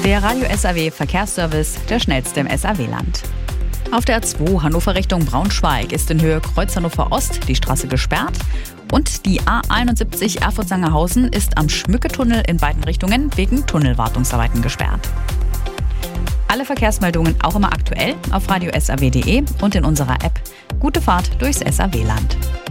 Der Radio SAW Verkehrsservice, der schnellste im SAW-Land. Auf der A2 Hannover Richtung Braunschweig ist in Höhe Kreuz Hannover Ost die Straße gesperrt. Und die A71 Erfurt-Sangerhausen ist am Schmücketunnel in beiden Richtungen wegen Tunnelwartungsarbeiten gesperrt. Alle Verkehrsmeldungen auch immer aktuell auf radiosaw.de und in unserer App. Gute Fahrt durchs SAW-Land.